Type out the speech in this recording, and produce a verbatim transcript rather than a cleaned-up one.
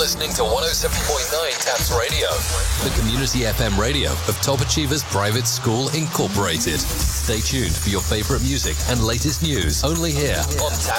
listening to one oh seven point nine Tabs Radio, the community F M radio of Top Achievers Private School Incorporated. Stay tuned for your favorite music and latest news only here on Tabs